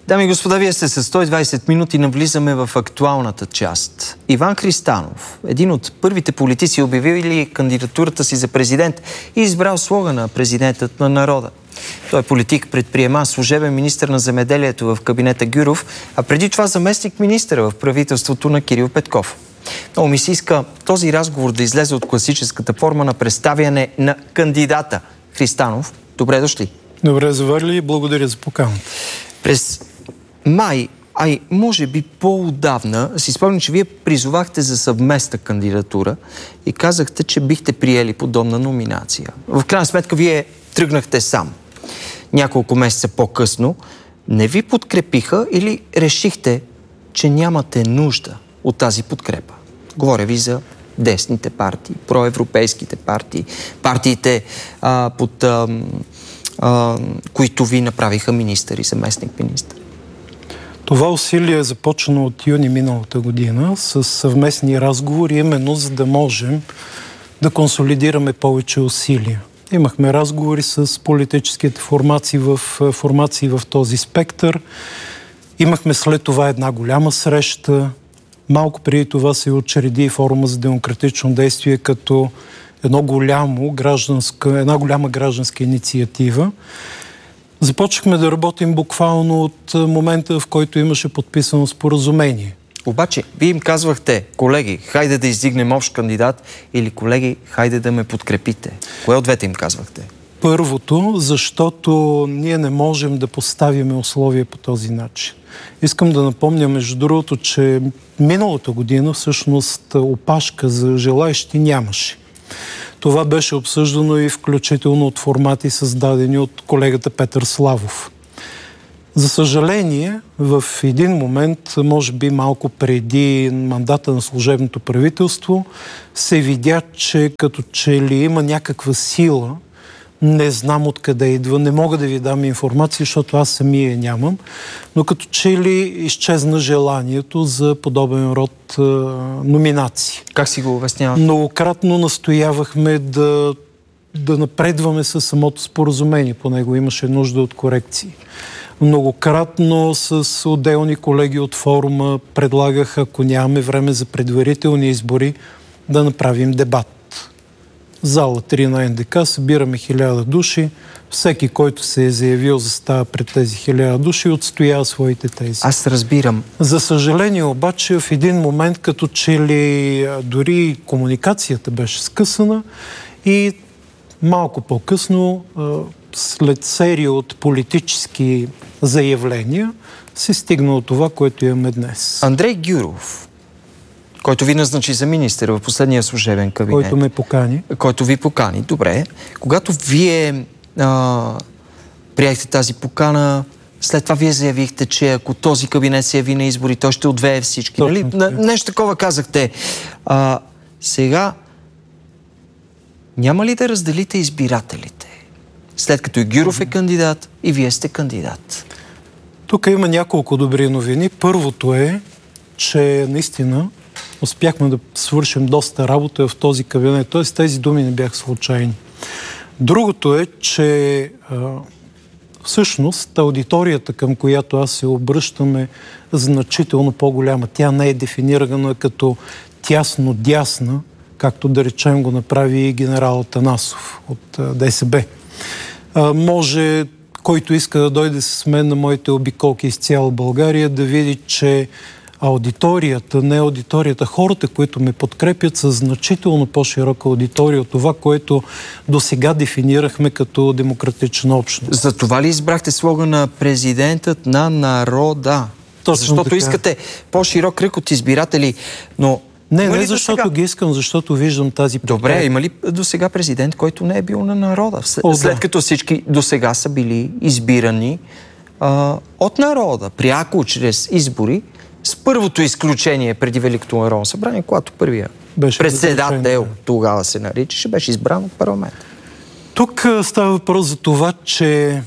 Дами и господа, вие сте с 120 минути, навлизаме в актуалната част. Иван Христанов, един от първите политици, обявили кандидатурата си за президент и избрал слогана "Президентът на народа". Той е политик, предприемач, служебен министър на земеделието в кабинета Гюров, а преди това заместник министър в правителството на Кирил Петков. Много ми се иска този разговор да излезе от класическата форма на представяне на кандидата. Христанов, добре дошли. Добре заварили и благодаря за поканата. През май, може би по-отдавна, си спомням, че вие призовахте за съвместна кандидатура и казахте, че бихте приели подобна номинация. В крайна сметка вие тръгнахте сам. Няколко месеца по-късно не ви подкрепиха или решихте, че нямате нужда от тази подкрепа? Говоря ви за десните партии, проевропейските партии, партиите, под които ви направиха министър и заместник министър. Това усилие е започнало от юни миналата година с съвместни разговори, именно за да можем да консолидираме повече усилия. Имахме разговори с политическите формации в този спектър. Имахме след това една голяма среща. Малко преди това се учреди форума за демократично действие като една голяма гражданска инициатива. Започнахме да работим буквално от момента, в който имаше подписано споразумение. Обаче, вие им казвахте: колеги, хайде да издигнем общ кандидат, или колеги, хайде да ме подкрепите. Кое от двете им казвахте? Първото, защото ние не можем да поставим условия по този начин. Искам да напомня, между другото, че миналата година всъщност опашка за желаещи нямаше. Това беше обсъждано и включително от формати, създадени от колегата Петър Славов. За съжаление, в един момент, може би малко преди мандата на служебното правителство, се видя, че като че ли има някаква сила, не знам откъде идва, не мога да ви дам информация, защото аз самия нямам, но като че ли изчезна желанието за подобен род номинации. Как си го обяснявате? Многократно настоявахме да напредваме със самото споразумение. По него имаше нужда от корекции. Многократно с отделни колеги от форума предлагах, ако нямаме време за предварителни избори, да направим дебат. Зала 3 на НДК, събираме 1000 души. Всеки, който се е заявил, застава пред тези 1000 души и отстоява своите тези. Аз разбирам. За съжаление обаче, в един момент, като че ли дори комуникацията беше скъсана и малко по-късно, след серия от политически заявления, се стигна от това, което имаме днес. Андрей Гюров, който ви назначи за министър в последния служебен кабинет. Който ме покани. Който ви покани, добре. Когато вие приехте тази покана, след това вие заявихте, че ако този кабинет се яви на избори, той ще отвее всички. Нали? Нещо такова казахте. Сега, няма ли да разделите избирателите? След като и Гюров е кандидат, и вие сте кандидат. Тук има няколко добри новини. Първото е, че наистина успяхме да свършим доста работа в този кабинет. Т.е. тези думи не бяха случайни. Другото е, че всъщност аудиторията, към която аз се обръщам, е значително по-голяма. Тя не е дефинирана като тясно дясна, както да речем го направи и генерал Атанасов от ДСБ. Може, който иска да дойде с мен на моите обиколки из цяла България, да види, че аудиторията, не аудиторията, хората, които ме подкрепят, са значително по-широка аудитория от това, което досега дефинирахме като демократична общност. За това ли избрахте слогана "Президентът на народа"? Точно защото така. Искате по-широк кръг от избиратели, но... Не защото ги искам, защото виждам тази подкрепа. Добре, има ли досега президент, който не е бил на народа? След като всички досега са били избирани от народа, пряко, чрез избори, с първото изключение преди Великото народно събрание, когато първия председател, тогава се наричаше, беше избран от парламента. Тук става въпрос за това, че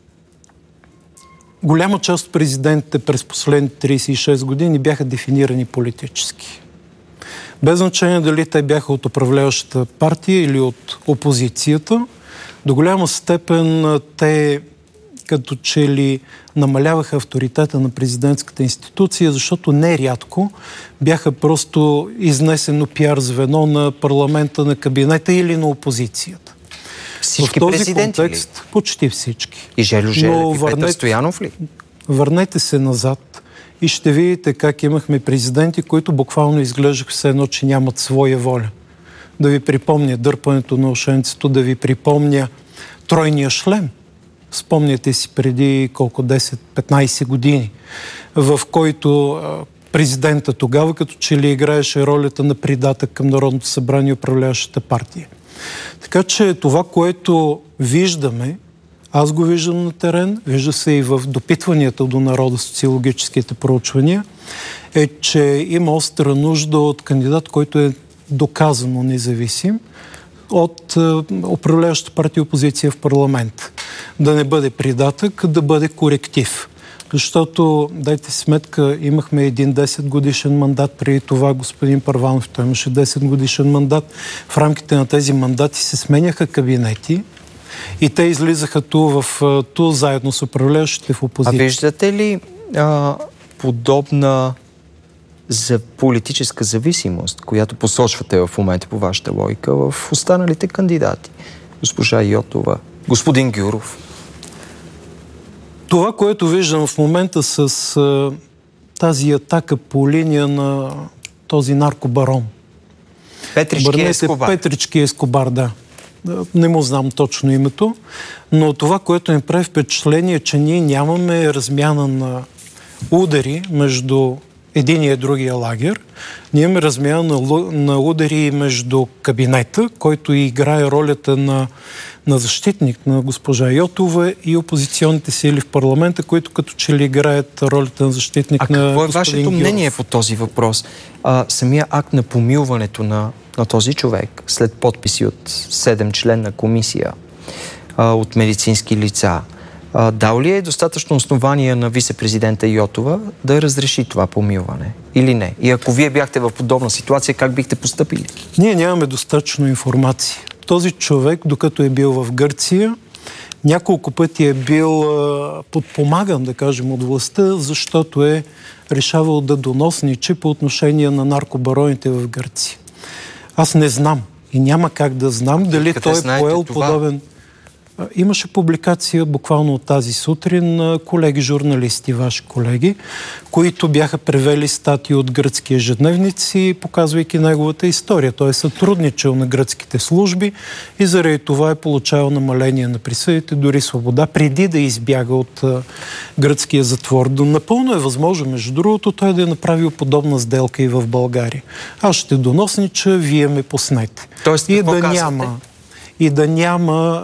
голяма част от президентите през последните 36 години бяха дефинирани политически. Без значение дали те бяха от управляващата партия или от опозицията, до голяма степен те като че ли намаляваха авторитета на президентската институция, защото нерядко бяха просто изнесено пиар звено на парламента, на кабинета или на опозицията. Всички в този президенти контекст, ли? Почти всички. И Желю Желев, и Петър Стоянов ли? Върнете се назад и ще видите как имахме президенти, които буквално изглеждаха все едно, че нямат своя воля. Да ви припомня дърпането на ушенцето, да ви припомня тройния шлем. Спомняте си преди колко 10-15 години, в който президента тогава като че ли играеше ролята на придатък към Народното събрание и управляващата партия. Така че това, което виждаме, аз го виждам на терен, вижда се и в допитванията до народа, социологическите проучвания, е, че има остра нужда от кандидат, който е доказано независим от управляващата партия опозиция в парламент. Да не бъде придатък, да бъде коректив. Защото, дайте сметка, имахме един 10-годишен мандат, преди това господин Първанов, той имаше 10-годишен мандат. В рамките на тези мандати се сменяха кабинети и те излизаха ту заедно с управляващите в опозиция. А виждате ли подобна за политическа зависимост, която посочвате в момента по вашата логика в останалите кандидати? Госпожа Йотова, господин Гюров. Това, което виждам в момента с тази атака по линия на този наркобарон. Петрички Ескобар, да. Не му знам точно името, но това, което ми прави впечатление, е, че ние нямаме размяна на удари между единия и другия лагер. Ние имаме размяна на удари между кабинета, който играе ролята на защитник на госпожа Йотова, и опозиционните сили в парламента, които като че ли играят ролята на защитник на господин Гюров. Какво е вашето мнение по този въпрос? Самия акт на помилването на този човек след подписи от 7-членна комисия от медицински лица, дал ли е достатъчно основание на вице-президента Йотова да разреши това помилване или не? И ако вие бяхте в подобна ситуация, как бихте постъпили? Ние нямаме достатъчно информация. Този човек, докато е бил в Гърция, няколко пъти е бил подпомаган, да кажем, от властта, защото е решавал да доносничи по отношение на наркобароните в Гърция. Аз не знам и няма как да знам дали той е поел подобен... Имаше публикация буквално от тази сутрин на колеги журналисти, ваши колеги, които бяха превели статии от гръцки ежедневници, показвайки неговата история. Той е сътрудничал на гръцките служби и заради това е получавал намаление на присъдите, дори свобода, преди да избяга от гръцкия затвор. Напълно е възможно, между другото, той да е направил подобна сделка и в България. Аз ще доноснича, вие ме пуснете. Тоест, и да няма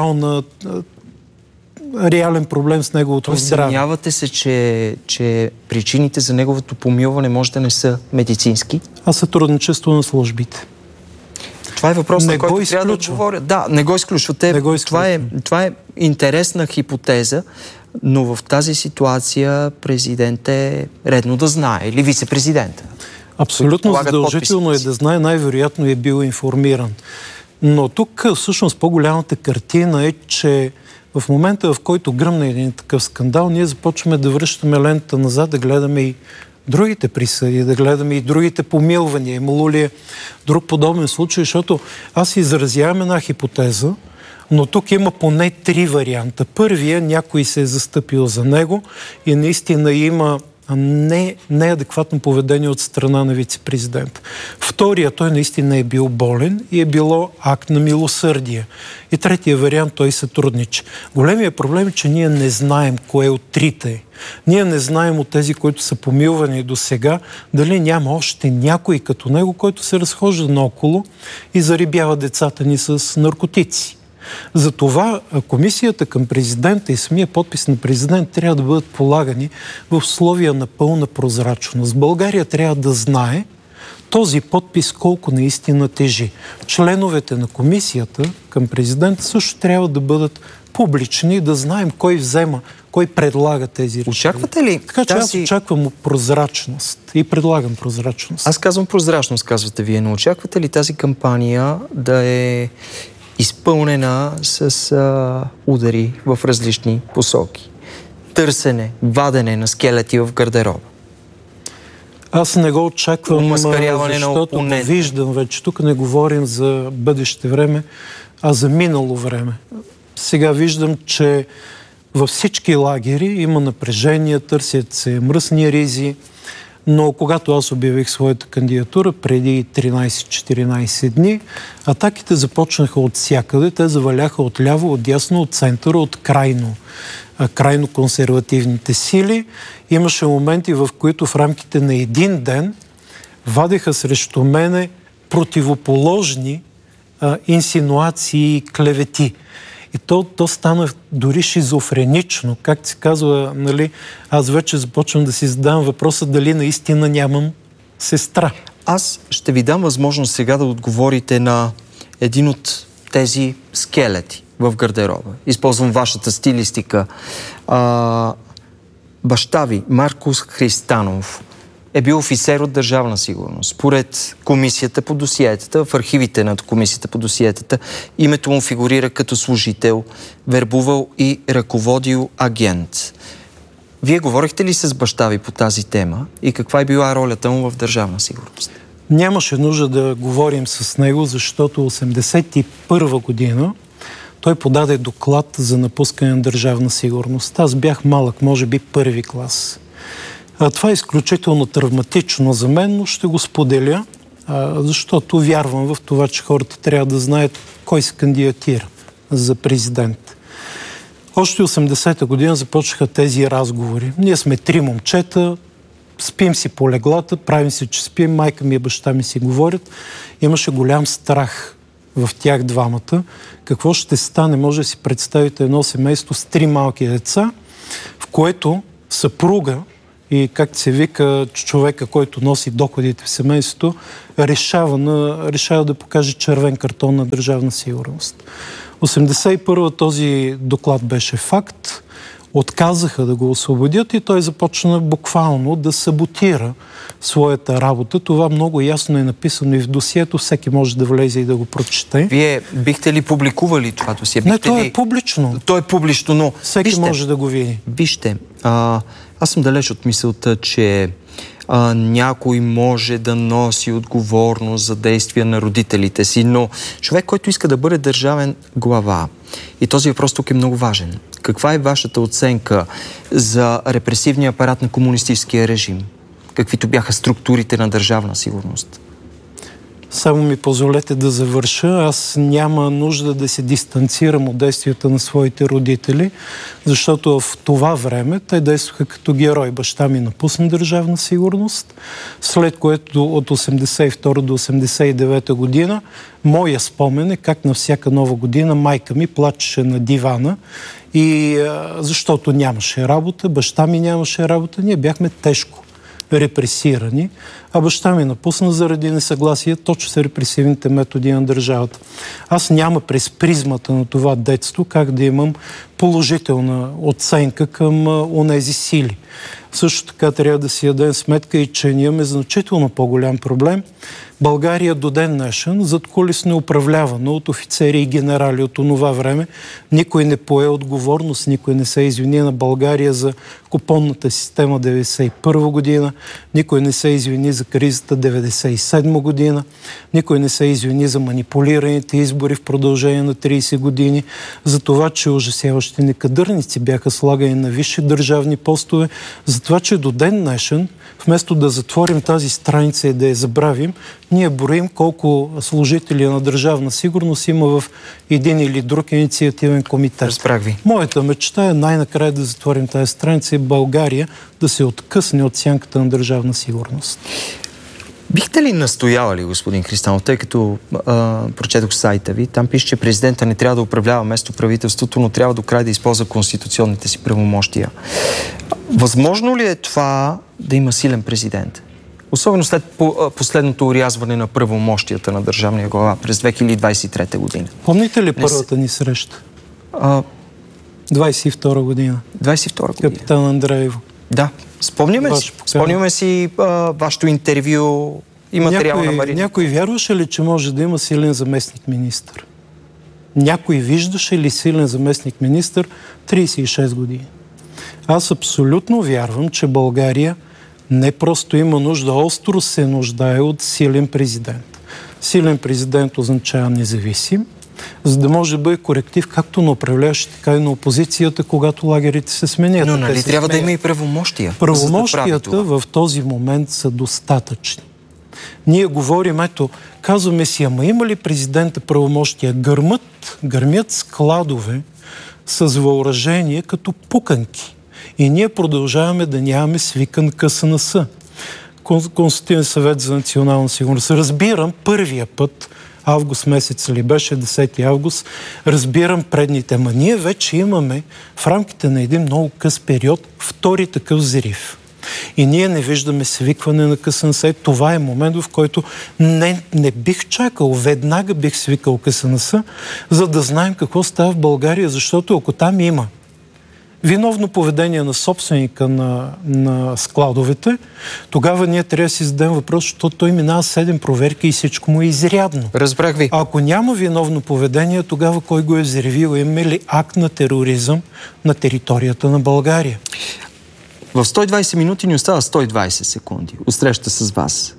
реален проблем с неговото здраве. Съмнявате се, че причините за неговото помилване може да не са медицински? А сътрудничество на службите. Това е въпрос, на който трябва да отговоря. Да, не го изключвате. Това е интересна хипотеза, но в тази ситуация президент е редно да знае, или вице-президента. Абсолютно задължително е да знае, най-вероятно е бил информиран. Но тук всъщност по-голямата картина е, че в момента, в който гръмне един такъв скандал, ние започваме да връщаме лента назад, да гледаме и другите присъди, да гледаме и другите помилвания. Имало ли е друг подобен случай, защото аз изразявам една хипотеза, но тук има поне 3 варианта. Първия, някой се е застъпил за него и наистина има неадекватно поведение от страна на вице-президент. Втория, той наистина е бил болен и е било акт на милосърдие. И третия вариант, той сътрудничи. Големият проблем е, че ние не знаем кое от трите. Ние не знаем от тези, които са помилвани до сега, дали няма още някой като него, който се разхожда наоколо и зарибява децата ни с наркотици. Затова комисията към президента и самия подпис на президент трябва да бъдат полагани в условия на пълна прозрачност. България трябва да знае този подпис колко наистина тежи. Членовете на комисията към президента също трябва да бъдат публични и да знаем кой взема, кой предлага тези решения. Очаквате ли? Така че аз очаквам прозрачност и предлагам прозрачност. Аз казвам прозрачност, казвате вие, но очаквате ли тази кампания да е изпълнена с удари в различни посоки. Търсене, вадене на скелети в гардероба. Аз не го очаквам, защото го на виждам вече. Тук не говорим за бъдеще време, а за минало време. Сега виждам, че във всички лагери има напрежение, търсят се мръсни ризи, но когато аз обявих своята кандидатура преди 13-14 дни, атаките започнаха от всякъде. Те заваляха от ляво, от дясно, от центъра, от крайно консервативните сили. Имаше моменти, в които в рамките на един ден вадеха срещу мене противоположни инсинуации и клевети. И то стана дори шизофренично. Как се казва, нали, аз вече започвам да си задавам въпроса дали наистина нямам сестра. Аз ще ви дам възможност сега да отговорите на един от тези скелети в гардероба. Използвам вашата стилистика. Баща ви, Маркос Христанов, е бил офицер от Държавна сигурност. Според комисията по досиетата, в архивите на комисията по досиетата, името му фигурира като служител, вербувал и ръководил агент. Вие говорихте ли с баща ви по тази тема и каква е била ролята му в Държавна сигурност? Нямаше нужда да говорим с него, защото 1981 година той подаде доклад за напускане на Държавна сигурност. Аз бях малък, може би първи клас. Това е изключително травматично за мен, но ще го споделя, защото вярвам в това, че хората трябва да знаят кой се кандидатира за президент. Още 80-та година започнаха тези разговори. Ние сме 3 момчета, спим си по леглата, правим се, че спим, майка ми и баща ми си говорят. Имаше голям страх в тях двамата. Какво ще стане? Може да си представите едно семейство с 3 малки деца, в което съпруга и, как се вика, човека, който носи доходите в семейството, решава да покаже червен картон на Държавна сигурност. 1981 този доклад беше факт. Отказаха да го освободят и той започна буквално да саботира своята работа. Това много ясно е написано и в досието. Всеки може да влезе и да го прочете. Вие бихте ли публикували това досие? Не, то е публично. То е публично, но... Всеки може да го види. Вижте, аз съм далеч от мисълта, че някой може да носи отговорност за действия на родителите си, но човек, който иска да бъде държавен глава, и този въпрос тук е много важен. Каква е вашата оценка за репресивния апарат на комунистическия режим? Каквито бяха структурите на Държавна сигурност? Само ми позволете да завърша. Аз няма нужда да се дистанцирам от действията на своите родители, защото в това време те действаха като герой. Баща ми напусна Държавна сигурност, след което от 1982 до 1989 година моя спомен е как на всяка нова година майка ми плачеше на дивана, и защото нямаше работа, баща ми нямаше работа, ние бяхме тежко репресирани, а баща ми напусна заради несъгласие точно с репресивните методи на държавата. Аз няма през призмата на това детство как да имам положителна оценка към онези сили. Също така трябва да си дадем сметка и че ние имаме значително по-голям проблем. България до ден днешен задкулисно управлявана от офицери и генерали от онова време. Никой не пое отговорност, никой не се извини на България за купонната система 1991 година, никой не се извини за кризата 1997 година, никой не се извини за манипулираните избори в продължение на 30 години, за това, че ужасяващи некадърници бяха слагани на висши държавни постове, за това, че до ден днешен, вместо да затворим тази страница и да я забравим, ние броим колко служители на Държавна сигурност има в един или друг инициативен комитет. Разбрах ви. Моята мечта е най-накрая да затворим тази страница и България да се откъсне от сянката на Държавна сигурност. Бихте ли настоявали, господин Христанов, тъй като прочетох сайта ви, там пише, че президента не трябва да управлява вместо правителството, но трябва до край да използва конституционните си правомощия. Възможно ли е това да има силен президент? Особено след последното орязване на правомощията на държавния глава през 2023 година. Помните ли първата ни среща? 22 година. 22 година. Капитан Андреево. Да. Спомняме си вашето интервю и материал на Марина. Някой вярваше ли, че може да има силен заместник министър? Някой виждаше ли силен заместник-министър 36 години? Аз абсолютно вярвам, че България не просто има нужда, остро се нуждае от силен президент. Силен президент означава независим, за да може да бъде коректив както на управляващите, така и на опозицията, когато лагерите се сменят. Но нали трябва да има и правомощия? Правомощията в този момент са достатъчни. Ние говорим, казваме си, ама има ли президента правомощия? Гърмят складове с въоръжение като пуканки. И ние продължаваме да нямаме свикан КСНС. Консултативен съвет за национална сигурност. Разбирам първия път, август месец ли беше, 10 август, разбирам предните, ама ние вече имаме в рамките на един много къс период втори такъв взрив. И ние не виждаме свикване на КСНС. Това е момент, в който не бих чакал. Веднага бих свикал КСНС, за да знаем какво става в България, защото ако там има виновно поведение на собственика на складовете, тогава ние трябва да си зададем въпрос, защото той минава 7 проверки и всичко му е изрядно. Разбрах ви. А ако няма виновно поведение, тогава кой го е взривил? Има ли акт на тероризъм на територията на България? В 120 минути ни остава 120 секунди от среща с вас.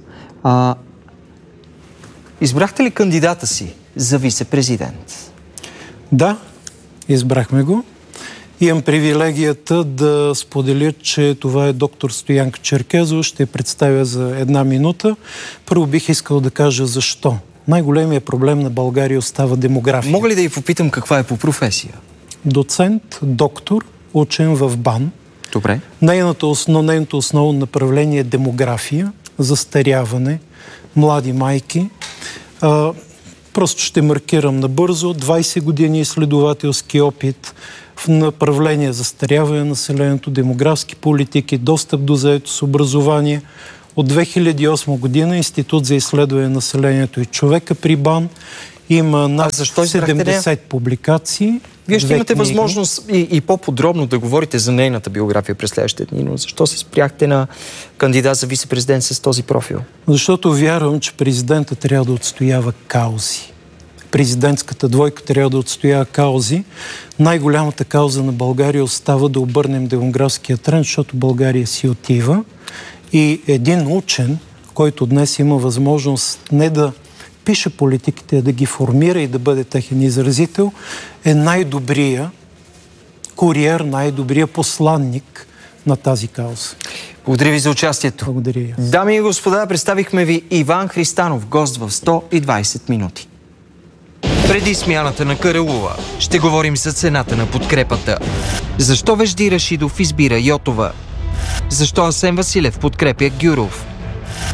Избрахте ли кандидата си за вице-президент? Да, избрахме го. Имам привилегията да споделя, че това е доктор Стоянка Черкезова. Ще я представя за 1 минута. Първо бих искал да кажа защо. Най-големият проблем на България остава демография. Мога ли да ви попитам каква е по професия? Доцент, доктор, учен в БАН. Добре. Нейното основно направление е демография, застаряване, млади майки. Просто ще маркирам набързо. 20 години изследователски опит в направление застаряване на населението, демографски политики, достъп до заетост, образование. От 2008 година Институт за изследване на населението и човека при БАН има над 70 публикации. Вие ще имате възможност и по-подробно да говорите за нейната биография през следващите дни, но защо се спряхте на кандидат за вице-президент с този профил? Защото вярвам, че президента трябва да отстоява каузи. Президентската двойка трябва да отстоява каузи. Най-голямата кауза на България остава да обърнем демографския тренд, защото България си отива. И един учен, който днес има възможност не да пише политиките, а да ги формира и да бъде техен изразител, е най-добрия куриер, най-добрия посланник на тази кауза. Благодаря ви за участието. Благодаря и аз. Дами и господа, представихме ви Иван Христанов, гост в 120 минути. Преди смяната на Караулова ще говорим за цената на подкрепата. Защо Вежди Рашидов избира Йотова? Защо Асен Василев подкрепя Гюров?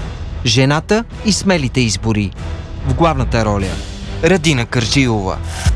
Жената и смелите избори. В главната роля Радина Кърджилова.